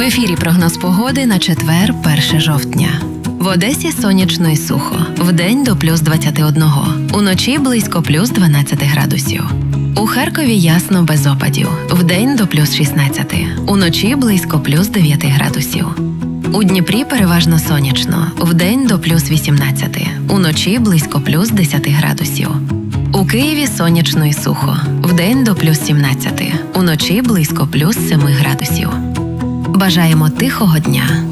ефірі прогноз погоди на четвер, 1 жовтня. В Одесі сонячно і сухо. Вдень до плюс 21. Уночі близько плюс 12 градусів. У Харкові ясно без опадів. Вдень до плюс 16. Уночі близько плюс 9 градусів. У Дніпрі переважно сонячно. Вдень до плюс 18. Уночі близько плюс 10 градусів. У Києві сонячно і сухо. Вдень до плюс 17. Уночі близько плюс 7 градусів. Бажаємо тихого дня.